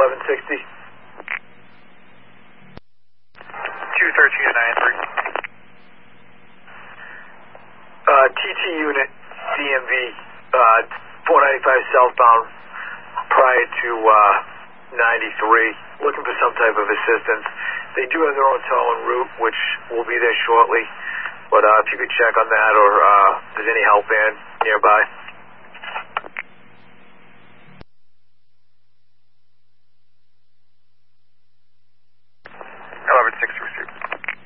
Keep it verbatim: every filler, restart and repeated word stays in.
eleven sixty. two thirteen to nine three. Uh, T T unit, D M V, uh, four ninety-five southbound, prior to uh, ninety-three, looking for some type of assistance. They do have their own tow en route, which will be there shortly, but uh, if you could check on that, or uh, if there's any help in nearby.